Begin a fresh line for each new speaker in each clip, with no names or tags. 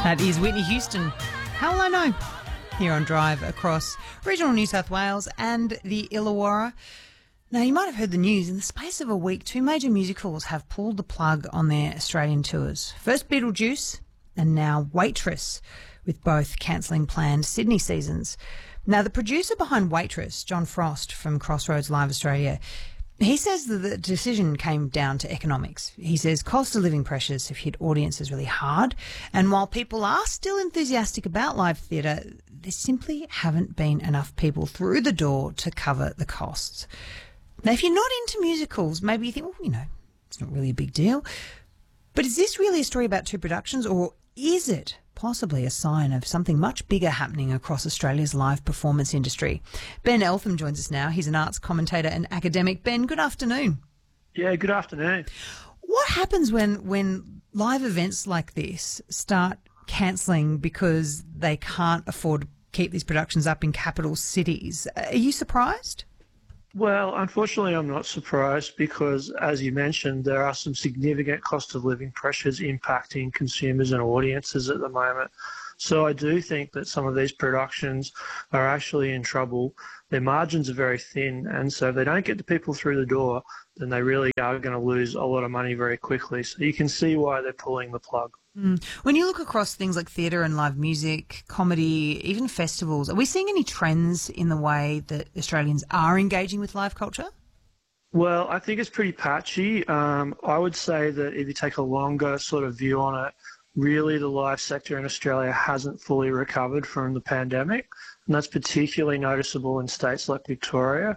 That is Whitney Houston. How will I know? Here on Drive across regional New South Wales and the Illawarra. Now, you might have heard the news. In the space of a week, two major musicals have pulled the plug on their Australian tours. First Beetlejuice and now Waitress, with both cancelling planned Sydney seasons. Now, the producer behind Waitress, John Frost from Crossroads Live Australia, he says that the decision came down to economics. He says cost of living pressures have hit audiences really hard, and while people are still enthusiastic about live theatre, there simply haven't been enough people through the door to cover the costs. Now, if you're not into musicals, maybe you think, well, it's not really a big deal. But is this really a story about two productions, or is it possibly a sign of something much bigger happening across Australia's live performance industry? Ben Eltham joins us now. He's an arts commentator and academic. Ben, good afternoon.
Yeah, good afternoon.
What happens when live events like this start cancelling because they can't afford to keep these productions up in capital cities? Are you surprised?
Well, unfortunately, I'm not surprised because, as you mentioned, there are some significant cost of living pressures impacting consumers and audiences at the moment. So I do think that some of these productions are actually in trouble. Their margins are very thin, and so if they don't get the people through the door, then they really are going to lose a lot of money very quickly. So you can see why they're pulling the plug.
When you look across things like theatre and live music, comedy, even festivals, are we seeing any trends in the way that Australians are engaging with live culture?
Well, I think it's pretty patchy. I would say that if you take a longer sort of view on it, really the live sector in Australia hasn't fully recovered from the pandemic, and that's particularly noticeable in states like Victoria.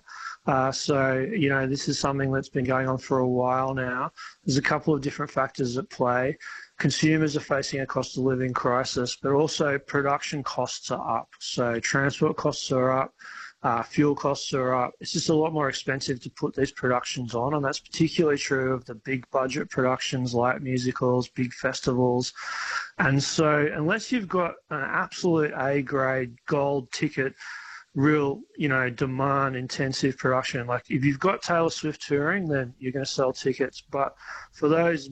This is something that's been going on for a while now. There's a couple of different factors at play. Consumers are facing a cost of living crisis, but also production costs are up. So transport costs are up, fuel costs are up. It's just a lot more expensive to put these productions on, and that's particularly true of the big budget productions like musicals, big festivals. And so unless you've got an absolute A-grade gold ticket, real, demand-intensive production. Like if you've got Taylor Swift touring, then you're going to sell tickets. But for those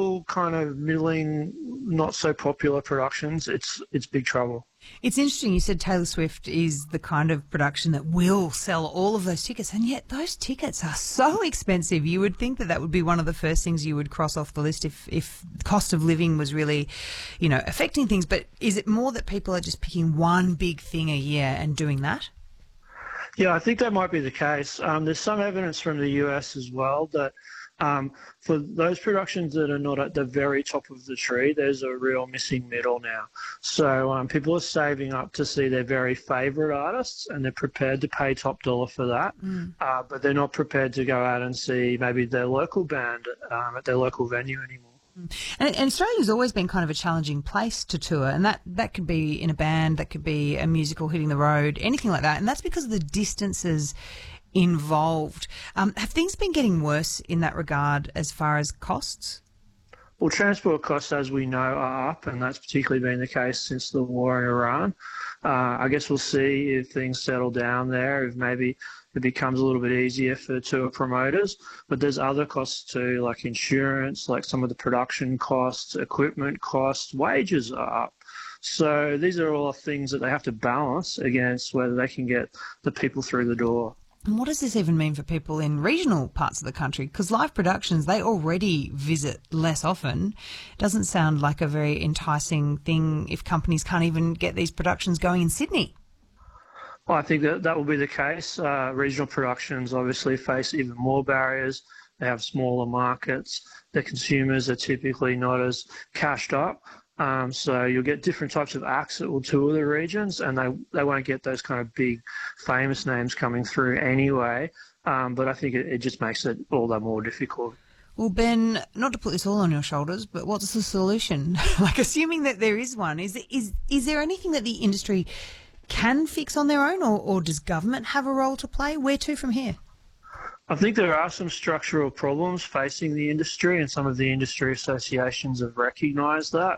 middling, not so popular productions, it's big trouble.
It's interesting. You said Taylor Swift is the kind of production that will sell all of those tickets, and yet those tickets are so expensive. You would think that would be one of the first things you would cross off the list if cost of living was really, affecting things. But is it more that people are just picking one big thing a year and doing that?
Yeah, I think that might be the case. There's some evidence from the US as well that for those productions that are not at the very top of the tree, there's a real missing middle now. So people are saving up to see their very favourite artists, and they're prepared to pay top dollar for that, but they're not prepared to go out and see maybe their local band at their local venue anymore.
And Australia's always been kind of a challenging place to tour, and that could be in a band, that could be a musical hitting the road, anything like that, and that's because of the distances involved. Have things been getting worse in that regard as far as costs?
Well, transport costs, as we know, are up, and that's particularly been the case since the war in Iran. I guess we'll see if things settle down there, if maybe it becomes a little bit easier for tour promoters. But there's other costs too, like insurance, like some of the production costs, equipment costs, wages are up. So these are all things that they have to balance against whether they can get the people through the door.
And what does this even mean for people in regional parts of the country? Because live productions, they already visit less often. Doesn't sound like a very enticing thing if companies can't even get these productions going in Sydney.
Well, I think that will be the case. Regional productions obviously face even more barriers. They have smaller markets. Their consumers are typically not as cashed up. So you'll get different types of acts that will tour the regions, and they won't get those kind of big famous names coming through anyway. But I think it just makes it all that more difficult.
Well, Ben, not to put this all on your shoulders, but what's the solution? Like, assuming that there is one, is there anything that the industry can fix on their own, or does government have a role to play? Where to from here?
I think there are some structural problems facing the industry, and some of the industry associations have recognised that.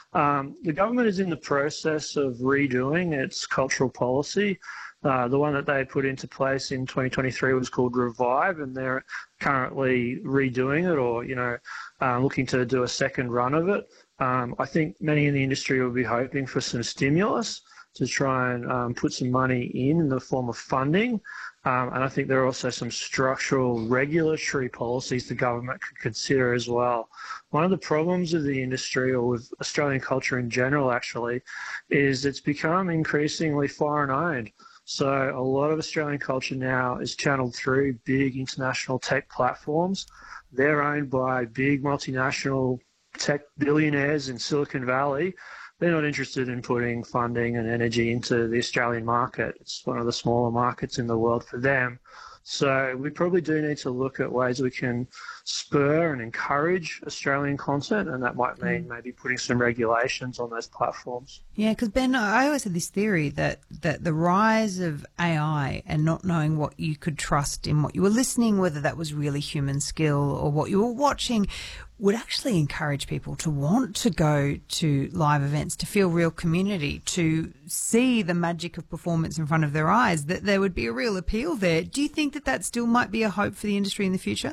The government is in the process of redoing its cultural policy. The one that they put into place in 2023 was called Revive, and they're currently redoing it, or looking to do a second run of it. I think many in the industry will be hoping for some stimulus to try and put some money in the form of funding. And I think there are also some structural regulatory policies the government could consider as well. One of the problems with the industry, or with Australian culture in general actually, is it's become increasingly foreign owned. So a lot of Australian culture now is channeled through big international tech platforms. They're owned by big multinational tech billionaires in Silicon Valley. They're not interested in putting funding and energy into the Australian market. It's one of the smaller markets in the world for them. So we probably do need to look at ways we can spur and encourage Australian content, and that might mean maybe putting some regulations on those platforms.
Yeah, because Ben, I always had this theory that the rise of AI and not knowing what you could trust in what you were listening, whether that was really human skill or what you were watching, would actually encourage people to want to go to live events, to feel real community, to see the magic of performance in front of their eyes, that there would be a real appeal there. Do you think that still might be a hope for the industry in the future?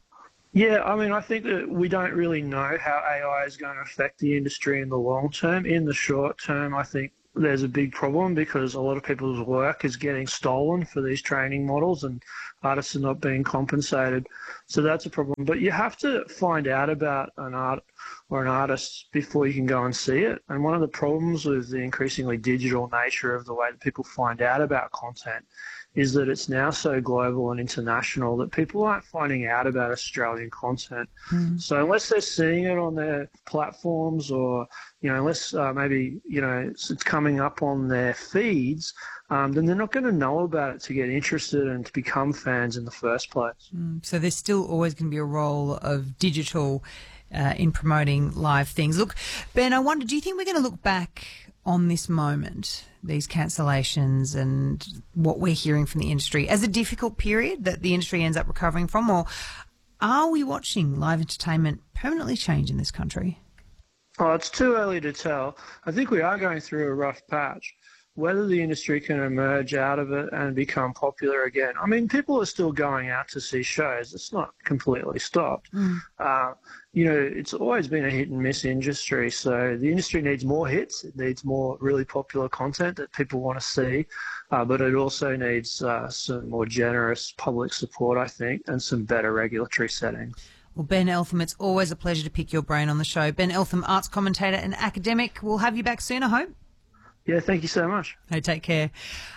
Yeah, I mean, I think that we don't really know how AI is going to affect the industry in the long term. In the short term, I think there's a big problem because a lot of people's work is getting stolen for these training models and artists are not being compensated. So that's a problem. But you have to find out about an art or an artist before you can go and see it. And one of the problems with the increasingly digital nature of the way that people find out about content is that it's now so global and international that people aren't finding out about Australian content. So unless they're seeing it on their platforms or, unless maybe, it's coming up on their feeds, then they're not going to know about it to get interested and to become fans in the first place.
So there's still always going to be a role of digital in promoting live things. Look, Ben, I wonder, do you think we're going to look back on this moment, these cancellations and what we're hearing from the industry, as a difficult period that the industry ends up recovering from? Or are we watching live entertainment permanently change in this country?
Oh, it's too early to tell. I think we are going through a rough patch. Whether the industry can emerge out of it and become popular again. I mean, people are still going out to see shows. It's not completely stopped. It's always been a hit and miss industry. So the industry needs more hits. It needs more really popular content that people want to see. But it also needs some more generous public support, I think, and some better regulatory settings.
Well, Ben Eltham, it's always a pleasure to pick your brain on the show. Ben Eltham, arts commentator and academic. We'll have you back soon, I hope.
Yeah, thank you so much.
Hey, take care.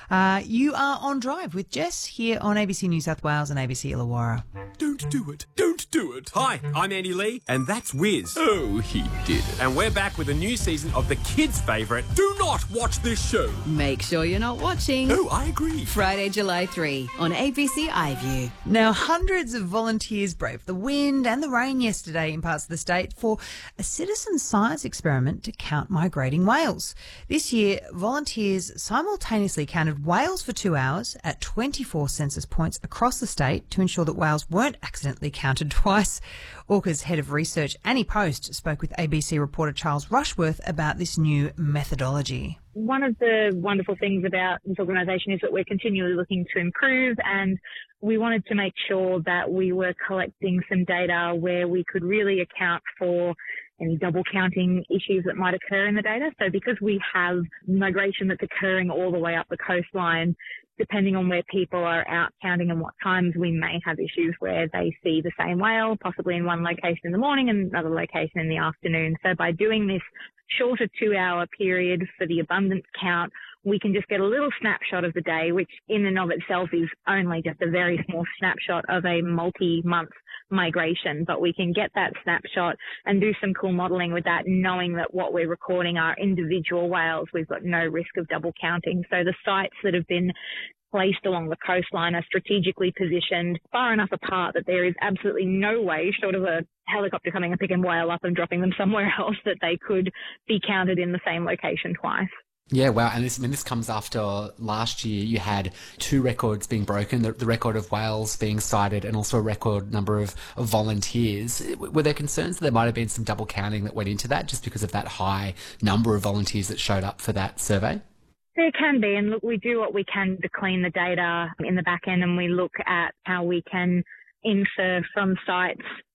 You are on Drive with Jess here on ABC New South Wales and ABC Illawarra.
Don't do it. Don't do it. Hi, I'm Andy Lee, and that's Wiz. Oh, he did it. And we're back with a new season of the kids' favourite, Do Not Watch This Show.
Make sure you're not watching.
Oh, I agree.
Friday, July 3 on ABC iView.
Now, hundreds of volunteers braved the wind and the rain yesterday in parts of the state for a citizen science experiment to count migrating whales. This year, volunteers simultaneously counted whales for 2 hours at 24 census points across the state to ensure that whales weren't accidentally counted twice. Orca's head of research, Annie Post, spoke with ABC reporter Charles Rushworth about this new methodology.
One of the wonderful things about this organisation is that we're continually looking to improve, and we wanted to make sure that we were collecting some data where we could really account for any double counting issues that might occur in the data. So because we have migration that's occurring all the way up the coastline, depending on where people are out counting and what times, we may have issues where they see the same whale, possibly in one location in the morning and another location in the afternoon. So by doing this shorter 2-hour period for the abundance count, we can just get a little snapshot of the day, which in and of itself is only just a very small snapshot of a multi-month migration. But we can get that snapshot and do some cool modelling with that, knowing that what we're recording are individual whales. We've got no risk of double counting. So the sites that have been placed along the coastline are strategically positioned far enough apart that there is absolutely no way, short of a helicopter coming and picking whale up and dropping them somewhere else, that they could be counted in the same location twice.
Yeah, wow. And this comes after last year you had 2 records being broken, the record of whales being sighted and also a record number of volunteers. Were there concerns that there might have been some double counting that went into that just because of that high number of volunteers that showed up for that survey?
There can be, and look, we do what we can to clean the data in the back end, and we look at how we can infer from sites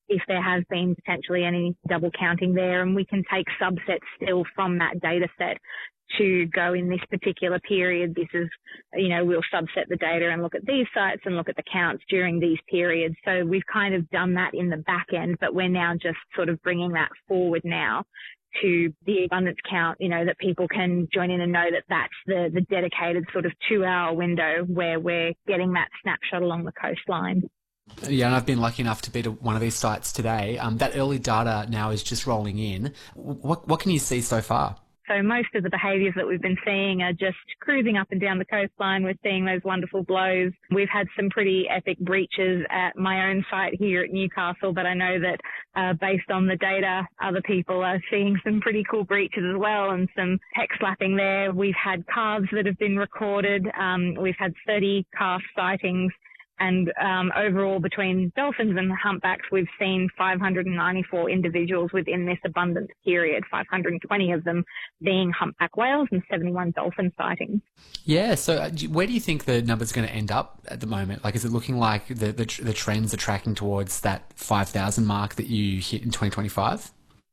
if there has been potentially any double counting there, and we can take subsets still from that data set to go in this particular period. This is, we'll subset the data and look at these sites and look at the counts during these periods. So we've kind of done that in the back end, but we're now just sort of bringing that forward now to the abundance count, that people can join in and know that that's the dedicated sort of 2-hour window where we're getting that snapshot along the coastline.
Yeah, and I've been lucky enough to be to one of these sites today. That early data now is just rolling in. What can you see so far?
So most of the behaviours that we've been seeing are just cruising up and down the coastline. We're seeing those wonderful blows. We've had some pretty epic breaches at my own site here at Newcastle, but I know that based on the data, other people are seeing some pretty cool breaches as well and some heck slapping there. We've had calves that have been recorded. We've had 30 calf sightings. And overall, between dolphins and humpbacks, we've seen 594 individuals within this abundance period, 520 of them being humpback whales and 71 dolphin sightings.
Yeah, so where do you think the number's going to end up at the moment? Like, is it looking like the trends are tracking towards that 5,000 mark that you hit in 2025?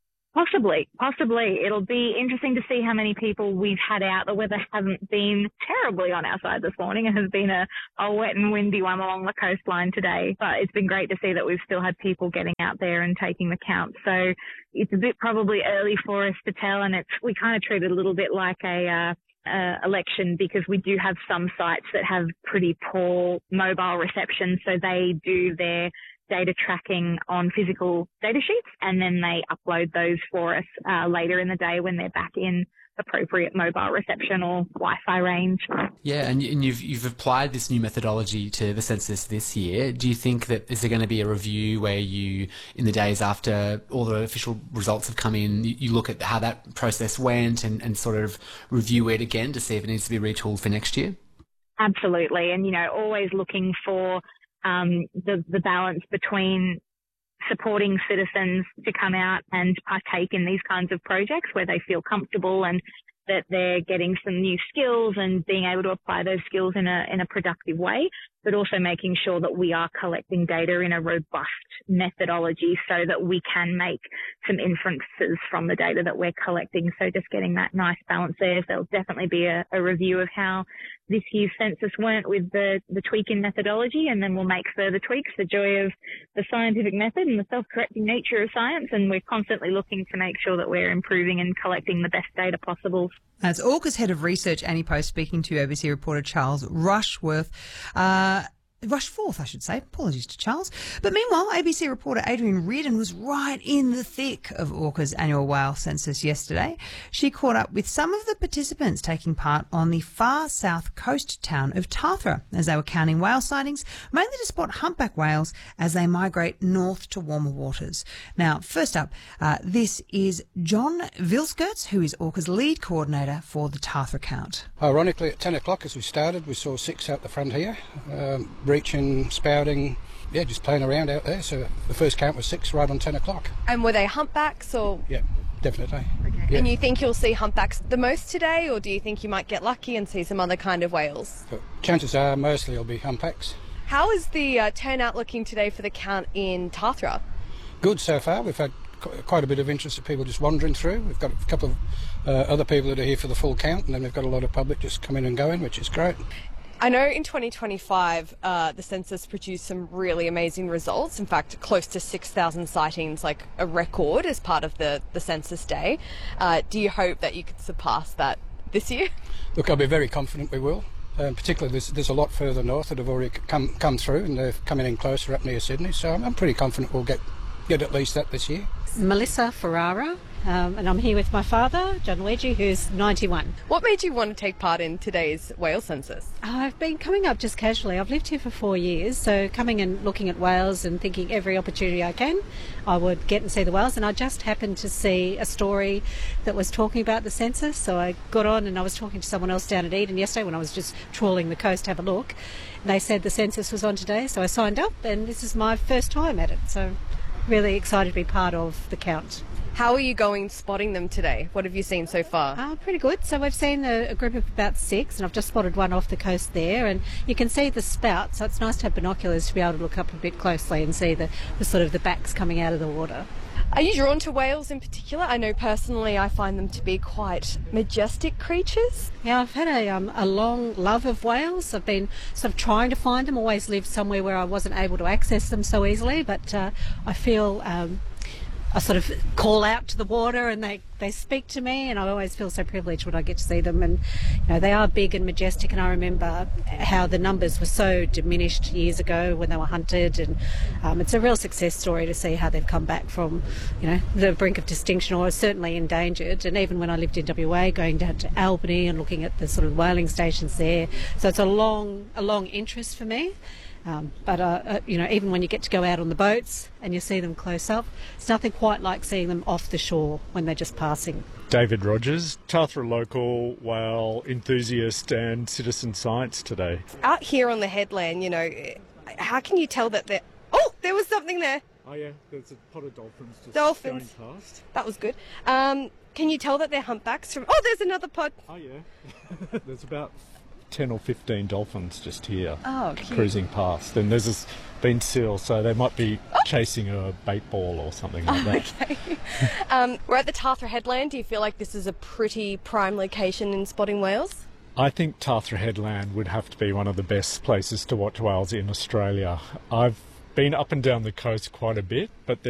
Possibly. It'll be interesting to see how many people we've had out. The weather hasn't been terribly on our side this morning. It has been a wet and windy one along the coastline today, but it's been great to see that we've still had people getting out there and taking the count. So it's a bit probably early for us to tell, and we kind of treat it a little bit like a election, because we do have some sites that have pretty poor mobile reception, so they do their data tracking on physical data sheets, and then they upload those for us later in the day when they're back in appropriate mobile reception or Wi-Fi range. Yeah, and you've applied this new methodology to the census this year. Do you think that is there going to be a review where you, in the days after all the official results have come in, you look at how that process went and sort of review it again to see if it needs to be retooled for next year?
Absolutely, and always looking for the balance between supporting citizens to come out and partake in these kinds of projects where they feel comfortable and that they're getting some new skills and being able to apply those skills in a productive way, but also making sure that we are collecting data in a robust methodology so that we can make some inferences from the data that we're collecting. So just getting that nice balance there. So there'll definitely be a review of how this year's census went with the tweak in methodology, and then we'll make further tweaks. The joy of the scientific method and the self-correcting nature of science, and we're constantly looking to make sure that we're improving and collecting the best data possible.
That's AUKUS Head of Research, Annie Post, speaking to ABC reporter Charles Rushforth, I should say. Apologies to Charles. But meanwhile, ABC reporter Adrian Reardon was right in the thick of AUKUS annual whale census yesterday. She caught up with some of the participants taking part on the far south coast town of Tathra as they were counting whale sightings, mainly to spot humpback whales as they migrate north to warmer waters. Now, first up, this is John Vilskirts, who is AUKUS lead coordinator for the Tathra count.
Ironically, at 10 o'clock as we started, we saw 6 out the front here. Breaching, spouting, just playing around out there. So the first count was 6 right on 10 o'clock.
And were they humpbacks or?
Yeah, definitely.
Okay.
Yeah.
And you think you'll see humpbacks the most today, or do you think you might get lucky and see some other kind of whales?
But chances are mostly it'll be humpbacks.
How is the turnout looking today for the count in Tathra?
Good so far. We've had quite a bit of interest of people just wandering through. We've got a couple of other people that are here for the full count, and then we've got a lot of public just coming and going, which is great.
I know in 2025 the census produced some really amazing results. In fact, close to 6,000 sightings, like a record as part of the census day. Do you hope that you could surpass that this year?
Look, I'll be very confident we will. Particularly there's a lot further north that have already come through, and they're coming in closer up near Sydney. So I'm pretty confident we'll get at least that this year.
Melissa Ferrara, and I'm here with my father, John Luigi, who's 91.
What made you want to take part in today's whale census?
I've been coming up just casually. I've lived here for 4 years, so coming and looking at whales and thinking every opportunity I can, I would get and see the whales. And I just happened to see a story that was talking about the census, so I got on and I was talking to someone else down at Eden yesterday when I was just trawling the coast to have a look. And they said the census was on today, so I signed up, and this is my first time at it, so really excited to be part of the count.
How are you going spotting them today? What have you seen so far?
Pretty good. So we've seen a group of about 6, and I've just spotted one off the coast there, and you can see the spout, so it's nice to have binoculars to be able to look up a bit closely and see the sort of the backs coming out of the water.
Are you drawn to whales in particular? I know personally I find them to be quite majestic creatures.
Yeah, I've had a long love of whales. I've been sort of trying to find them, always lived somewhere where I wasn't able to access them so easily, but I feel I sort of call out to the water and they speak to me, and I always feel so privileged when I get to see them. And they are big and majestic, and I remember how the numbers were so diminished years ago when they were hunted, and it's a real success story to see how they've come back from the brink of extinction, or certainly endangered. And even when I lived in WA, going down to Albany and looking at the sort of whaling stations there, so it's a long interest for me. But even when you get to go out on the boats and you see them close up, it's nothing quite like seeing them off the shore when they're just passing.
David Rogers, Tathra local, whale enthusiast and citizen science today.
Out here on the headland, how can you tell that they're... Oh, there was something there.
Oh yeah, there's a pot of dolphins just
going
past.
That was good. Can you tell that they're humpbacks from... Oh, there's another pod.
Oh yeah. There's about 10 or 15 dolphins just here cruising past, and there's been seal, so they might be chasing a bait ball or something like that.
Okay. We're at the Tathra Headland. Do you feel like this is a pretty prime location in spotting whales?
I think Tathra Headland would have to be one of the best places to watch whales in Australia. I've been up and down the coast quite a bit, but